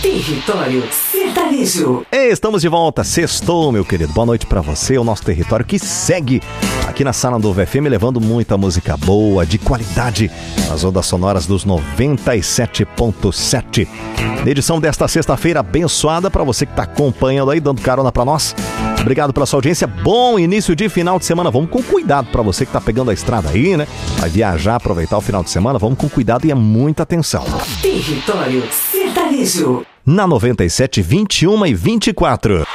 Território Sertanejo. Estamos de volta, sextou, meu querido. Boa noite pra você, o nosso território que segue aqui na Sananduva FM, levando muita música boa, de qualidade, nas ondas sonoras dos 97.7. Na edição desta sexta-feira abençoada, pra você que tá acompanhando aí, dando carona pra nós. Obrigado pela sua audiência, bom início de final de semana. Vamos com cuidado pra você que tá pegando a estrada aí, né? Vai viajar, aproveitar o final de semana, vamos com cuidado e muita atenção. Território Sertanejo. Na 97, 21 e 24.